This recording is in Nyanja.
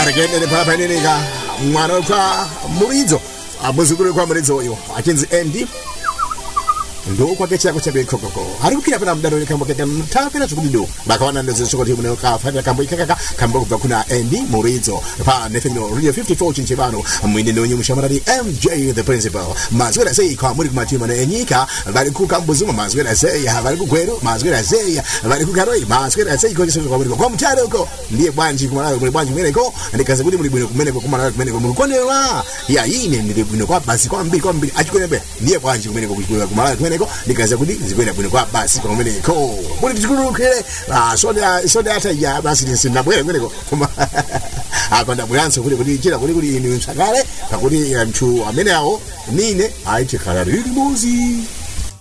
arigende papa nega mwana kwa Murizo amuzukuru kwa Murizo yo achinzi Andy ndo kwa kecha kuchabe kokoko ari kukira pana mdaro ne kambo keka mtapena tukudido bakawana ndo zisoko timu ne ka fanya kambo ikaka kambo kwa kuna Andy Murizo pa nefino radio 54 chinchibano mwinde ndo nyumushamarari MJ the principal mazwera sei kwa muri kumatima ne enyika bali ku kambo zuma mazwera sei bali ku kwero mazwera sei bali ku karoi mazwera sei ko chisoko kwa muri kwa mtaro ko ndiye bwanji kumala muri bwanji mwene ko ndikaze kuti muri bwino kumene ko kumala kumene ko muri konela ya ine ndi bwino kwa basi kwa mbili achikonembe ndiye bwanji kumene ko kumala kumene ko nikaza kuti zikwenda bwino kwa basi kwa kumene ko muri tikulukire soda hata ya basi ndabwera kumene ko akonda bwanso kuti chira kuti ni msakale pakuti mchu amene awo nine aite kala rili mozi